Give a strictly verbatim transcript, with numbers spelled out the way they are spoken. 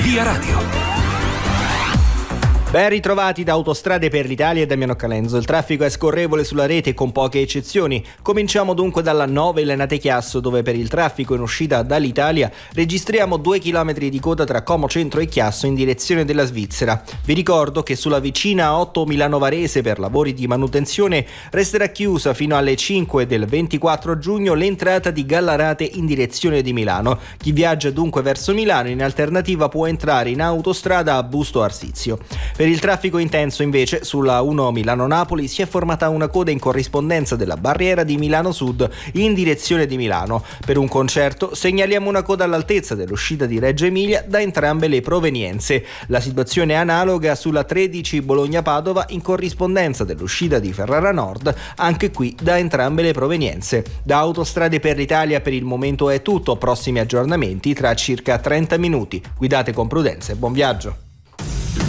Via Radio. Ben ritrovati da Autostrade per l'Italia e Damiano Calenzo. Il traffico è scorrevole sulla rete con poche eccezioni. Cominciamo dunque dalla nove Lenate Chiasso, dove per il traffico in uscita dall'Italia registriamo due chilometri di coda tra Como Centro e Chiasso in direzione della Svizzera. Vi ricordo che sulla vicina otto Milano Varese per lavori di manutenzione resterà chiusa fino alle cinque del ventiquattro giugno l'entrata di Gallarate in direzione di Milano. Chi viaggia dunque verso Milano in alternativa può entrare in autostrada a Busto Arsizio. Per il traffico intenso invece sulla uno Milano-Napoli si è formata una coda in corrispondenza della barriera di Milano Sud in direzione di Milano. Per un concerto segnaliamo una coda all'altezza dell'uscita di Reggio Emilia da entrambe le provenienze. La situazione è analoga sulla tredici Bologna-Padova in corrispondenza dell'uscita di Ferrara Nord, anche qui da entrambe le provenienze. Da Autostrade per l'Italia per il momento è tutto, prossimi aggiornamenti tra circa trenta minuti. Guidate con prudenza e buon viaggio.